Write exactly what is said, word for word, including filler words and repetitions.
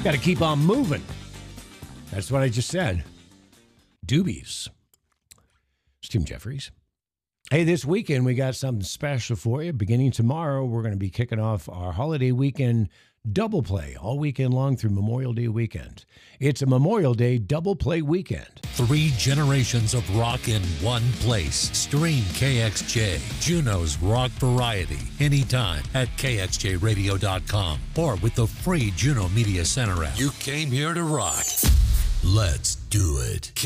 Got to keep on moving. That's what I just said. Doobies. It's Tim Jeffries. Hey, this weekend we got something special for you. Beginning tomorrow, we're going to be kicking off our holiday weekend double play all weekend long through Memorial Day weekend. It's a Memorial Day double play weekend. Three generations of rock in one place. Stream K X J, Juneau's rock variety, anytime at K X J radio dot com or with the free Juneau Media Center app. You came here to rock. Let's do it.